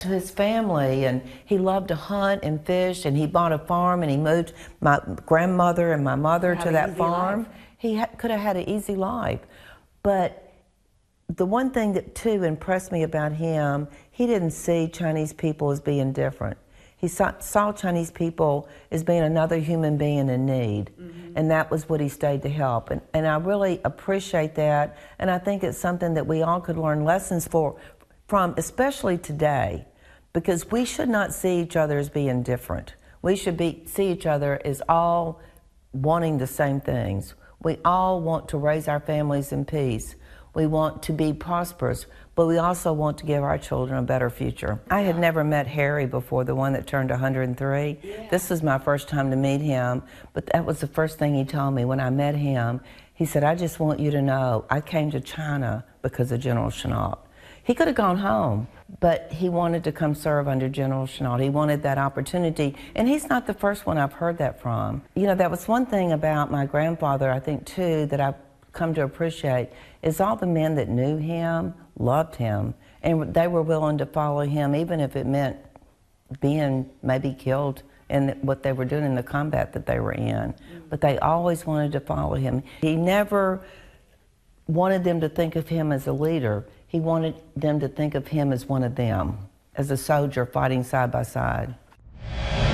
to his family, and he loved to hunt and fish, and he bought a farm, and he moved my grandmother and my mother to that farm. He could have had an easy life. But the one thing that too impressed me about him, he didn't see Chinese people as being different. He saw Chinese people as being another human being in need, and that was what he stayed to help. And I really appreciate that, and I think it's something that we all could learn lessons from, especially today, because we should not see each other as being different. We should see each other as all wanting the same things. We all want to raise our families in peace. We want to be prosperous, but we also want to give our children a better future. I had never met Harry before, the one that turned 103. Yeah. This was my first time to meet him, but that was the first thing he told me when I met him. He said, "I just want you to know, I came to China because of General Chennault." He could have gone home, but he wanted to come serve under General Chennault. He wanted that opportunity, and he's not the first one I've heard that from. You know, that was one thing about my grandfather, I think, too, that I've come to appreciate, is all the men that knew him loved him, and they were willing to follow him, even if it meant being maybe killed in what they were doing in the combat that they were in. But they always wanted to follow him. He never wanted them to think of him as a leader. He wanted them to think of him as one of them, as a soldier fighting side by side.